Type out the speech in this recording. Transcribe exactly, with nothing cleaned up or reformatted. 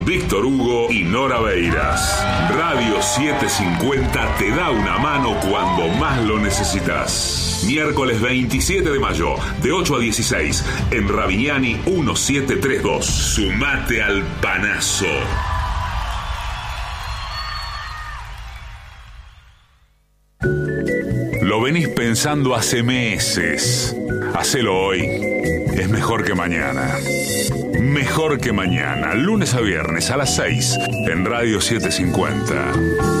Víctor Hugo y Nora Beiras. Radio setecientos cincuenta te da una mano cuando más lo necesitas. Miércoles veintisiete de mayo, de ocho a dieciséis, en Ravignani diecisiete treinta y dos. Sumate al panazo. Lo venís pensando hace meses. Hacelo hoy. Es mejor que mañana. Mejor que mañana, lunes a viernes a las seis, en Radio setecientos cincuenta.